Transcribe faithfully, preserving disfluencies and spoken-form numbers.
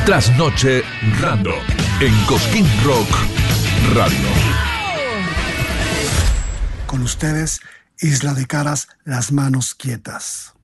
Trasnoche Random en Cosquín Rock Radio. Con ustedes, Isla de Caras, Las Manos Quietas.